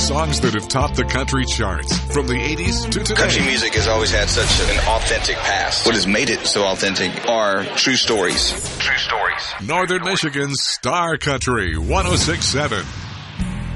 Songs that have topped the country charts from the 80s to today. Country music has always had such an authentic past. What has made it so authentic are true stories. Northern Michigan's Star Country 106.7.